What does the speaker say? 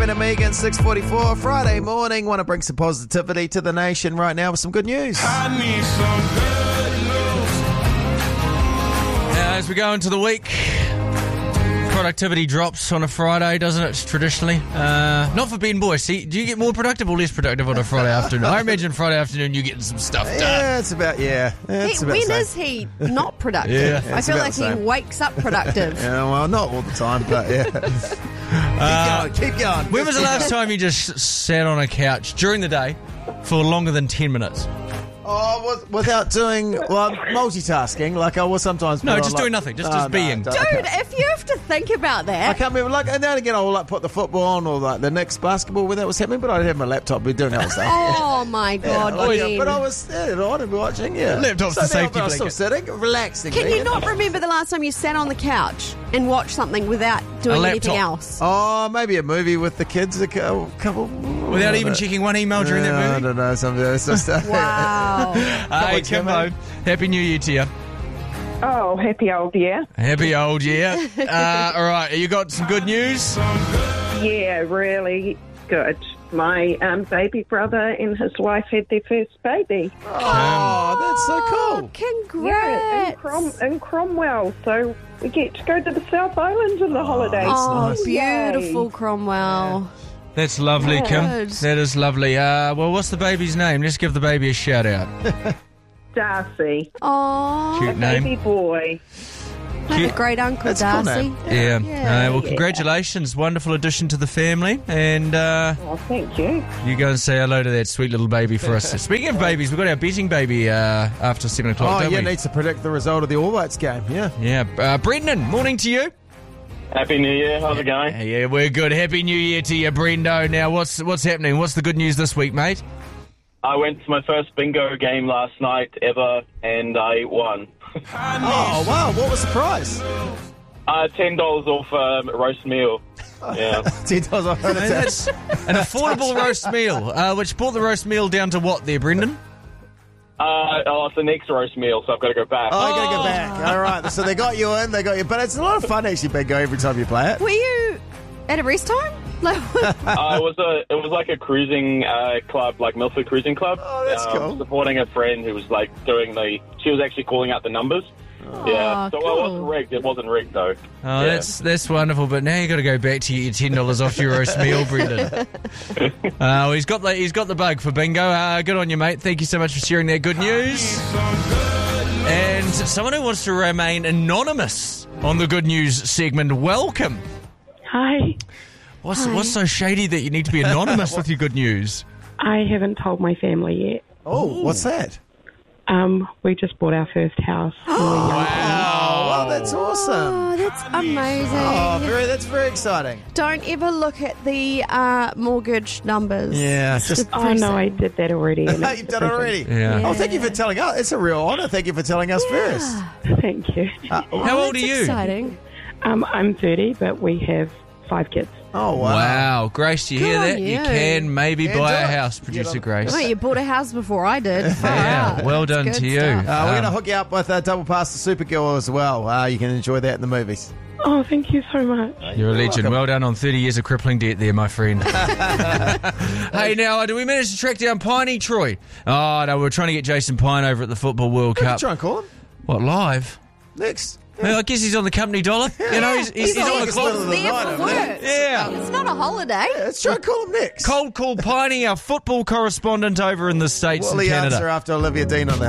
Kevin and Megan, 6:44, Friday morning. Want to bring some positivity to the nation right now with some good news. I need some good news. As we go into the week, productivity drops on a Friday, doesn't it, traditionally? Not for Ben Boy. See, do you get more productive or less productive on a Friday afternoon? I imagine Friday afternoon you're getting some stuff done. Yeah, it's about, When is he not productive? Yeah. I feel about like the he same. wakes up productive. Yeah, well, not all the time, but yeah. Keep going. When was the last time you just sat on a couch during the day for longer than 10 minutes? Oh, without doing, multitasking, like I will sometimes. No, put just on, doing nothing, just being. Dude, if you have to think about I that. can't remember, and now and again I will put the football on or the next basketball when that was happening, but I'd have my laptop, be doing other stuff. Oh my God, Ben. But I was I'd be watching, Laptop's the safety I was still blanket. sitting, relaxing. Can you not remember the last time you sat on the couch and watched something without doing A anything laptop. else? Oh, maybe a movie with the kids, a couple. Without even checking one email during that I movie? don't know, some stuff. Wow. Hey, Kimbo. Happy New Year to you. Oh, happy old year. Happy old year. All right, you got some good news? Yeah, really good. My baby brother and his wife had their first baby. Oh, that's so cool. Congrats. Yeah, in Cromwell. So we get to go to the South Island in the holidays. Oh, nice. beautiful Cromwell. That's lovely, Kim. Good. That is lovely. Well, what's the baby's name? Let's give the baby a shout out. Darcy, Oh, Cute name. baby boy. have a great uncle, That's a cool Darcy. name. Yeah. Yeah. Well, congratulations. Wonderful addition to the family. And Oh, thank you. you go and say hello to that sweet little baby for us. Speaking of babies, we've got our betting baby after 7 o'clock, Oh, don't yeah, we? needs to predict the result of the All Whites game, yeah. Yeah. Brendan, morning to you. Happy New Year. How's it going? Yeah, we're good. Happy New Year to you, Brendo. Now, what's happening? What's the good news this week, mate? I went to my first bingo game last night ever, and I won. Oh, wow, what was the prize? $10 off roast meal. Yeah. $10 off. And that's an affordable roast meal, which brought the roast meal down to what there, Brendan? It's the next roast meal, so I've got to go back. Oh, I gotta go back. All right, so they got you in, but it's a lot of fun actually, bingo, every time you play it. Were you at a rest time? Like, It was like a cruising club, like Milford Cruising Club. Oh, that's cool. Supporting a friend who was like she was actually calling out the numbers. Yeah, so cool. I wasn't rigged. It wasn't rigged though. Oh, Yeah. that's wonderful. But now you got to go back to get your $10 off your roast meal, Brendan. He's got the bug for bingo. Good on you, mate. Thank you so much for sharing that good news. And someone who wants to remain anonymous on the good news segment, welcome. Hi. What's so shady that you need to be anonymous with your good news? I haven't told my family yet. Oh, what's that? We just bought our first house. Oh, wow, that's awesome. oh, that's amazing. Oh, that's very exciting. Don't ever look at the mortgage numbers. Yeah, just Oh, no, I did that already. and it's you've done it already. Yeah. Oh, thank you for telling us. It's a real honour. Thank you for telling us first. Thank you. How old are That's you? exciting. I'm 30, but we have 5 kids. Oh, wow. Wow, Grace, do you hear Good that? on You you. can maybe Yeah, buy do a it. house, producer Grace. Oh, you bought a house before I did. Far Yeah, out. well That's done good to you. stuff. We're going to hook you up with a double pass to Supergirl as well. You can enjoy that in the movies. Oh, thank you so much. You're a legend. welcome. Well done on 30 years of crippling debt there, my friend. Hey, now, do we manage to track down Piney, Troy? Oh, no, we're trying to get Jason Pine over at the Football World Cup. Try and call him What, live? next. Well, I guess he's on the company dollar. You know, he's on the He's clock. on the There night, for isn't it? work. Yeah. It's not a holiday. Let's try and call him next. Cold call Piney, our football correspondent over in the States Will and he Canada. answer after Olivia Dean on that?